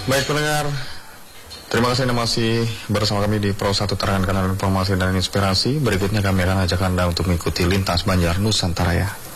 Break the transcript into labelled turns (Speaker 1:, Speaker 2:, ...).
Speaker 1: Baik pendengar, terima kasih Anda masih bersama kami di Pro 1 Terangan Kanal Informasi dan Inspirasi. Berikutnya kami akan ajak Anda untuk mengikuti Lintas Banjar Nusantara ya.